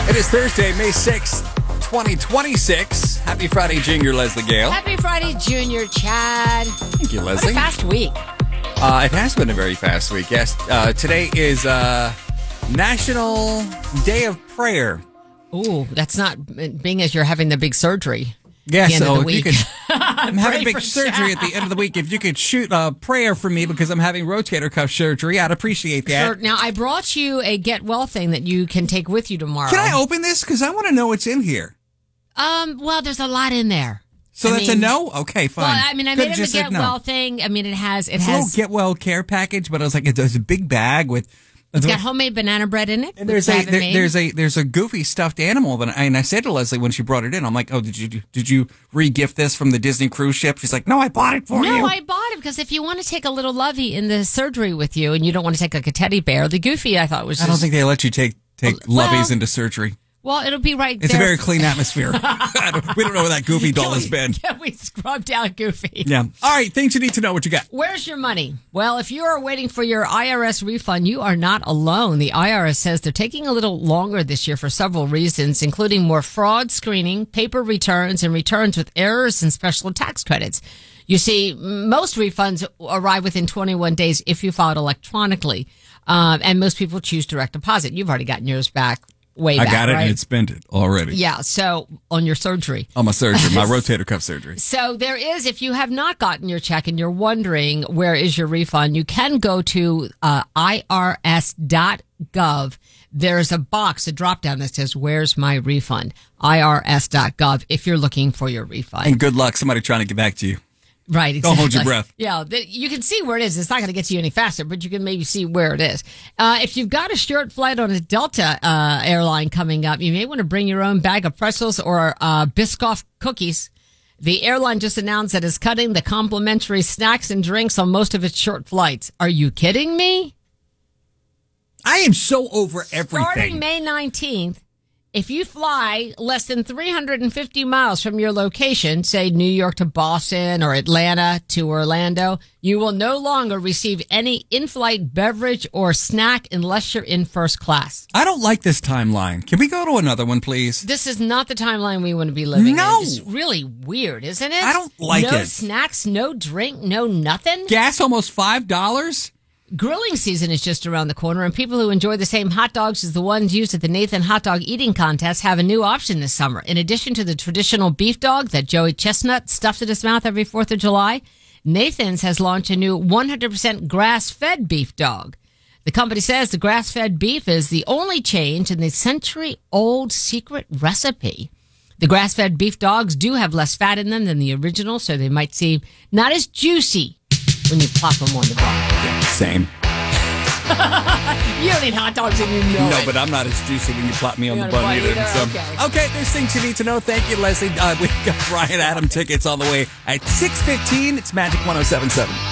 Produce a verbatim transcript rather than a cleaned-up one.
It is Thursday, May sixth, twenty twenty-six. Happy Friday, Junior Leslie Gale. Happy Friday, Junior Chad. Thank you, What a Leslie. fast week. Uh, it has been a very fast week, yes. Uh, today is uh, National Day of Prayer. Ooh, that's not being as you're having the big surgery. Yeah, at the end so of the if you week. could, I'm having Pray big for surgery at the end of the week. If you could shoot a prayer for me because I'm having rotator cuff surgery, I'd appreciate that. Sure. Now, I brought you a get well thing that you can take with you tomorrow. Can I open this? Because I want to know what's in here. Um. Well, there's a lot in there. So I that's mean- a no? Okay, fine. Well, I mean, I Could've made it a just said get no. well thing. I mean, it has it It's a has little get well care package, but I was like, it's a big bag with. it's got homemade banana bread in it. And there's which I a haven't there, made. there's a there's a goofy stuffed animal that I, and I said to Leslie when she brought it in, I'm like, oh, did you did you re-gift this from the Disney cruise ship? She's like, no, I bought it for No, you. I bought it because if you want to take a little lovey in the surgery with you and you don't want to take like a teddy bear, the Goofy I thought was just, I don't think they let you take take Well- loveys into surgery. well, it'll be right It's there. a very clean atmosphere. I don't, we don't know where that Goofy doll has been. Can we scrub down Goofy? Yeah. All right. Things you need to know. What you got? Where's your money? Well, if you are waiting for your I R S refund, you are not alone. The I R S says they're taking a little longer this year for several reasons, including more fraud screening, paper returns, and returns with errors and special tax credits. You see, most refunds arrive within twenty-one days if you filed electronically, um, and most people choose direct deposit. You've already gotten yours back way I back, got it right? and it spent it already. Yeah, so on your surgery. On my surgery, my rotator cuff surgery. So there is, if you have not gotten your check and you're wondering where is your refund, you can go to uh, I R S dot gov. There's a box, a drop down that says, where's my refund? I R S dot gov if you're looking for your refund. And good luck, somebody trying to get back to you. Right. Exactly. Don't hold your breath. Yeah. The, you can see where it is. It's not going to get to you any faster, but you can maybe see where it is. Uh, if you've got a short flight on a Delta uh, airline coming up, you may want to bring your own bag of pretzels or uh, Biscoff cookies. The airline just announced that it's cutting the complimentary snacks and drinks on most of its short flights. Are you kidding me? I am so over everything. Starting May nineteenth, if you fly less than three hundred fifty miles from your location, say New York to Boston or Atlanta to Orlando, you will no longer receive any in-flight beverage or snack unless you're in first class. I don't like this timeline. Can we go to another one, please? This is not the timeline we want to be living No. in. It's really weird, isn't it? I don't like no it. No snacks, no drink, no nothing. Gas almost five dollars? Grilling season is just around the corner, and people who enjoy the same hot dogs as the ones used at the Nathan Hot Dog Eating Contest have a new option this summer. In addition to the traditional beef dog that Joey Chestnut stuffs in his mouth every fourth of July, Nathan's has launched a new one hundred percent grass-fed beef dog. The company says the grass-fed beef is the only change in the century-old secret recipe. The grass-fed beef dogs do have less fat in them than the original, so they might seem not as juicy when you plop them on the bone. Yeah, same. You don't eat hot dogs and you know No, it. but I'm not as juicy when you plop me on You're the not a bun bun either. either? So. Okay. Okay, there's things you need to know. Thank you, Leslie. Uh, we've got Brian Adam tickets on the way at six fifteen. It's Magic one oh seven point seven.